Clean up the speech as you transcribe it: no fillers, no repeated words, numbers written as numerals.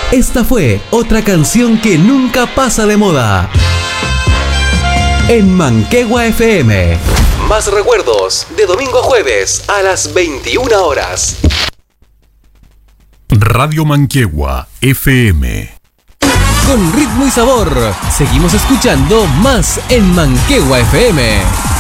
Esta fue otra canción que nunca pasa de moda. En Manquehue FM. Más recuerdos de domingo a jueves a las 21 horas. Radio Manquehue FM. Con ritmo y sabor, seguimos escuchando más en Manquehue FM.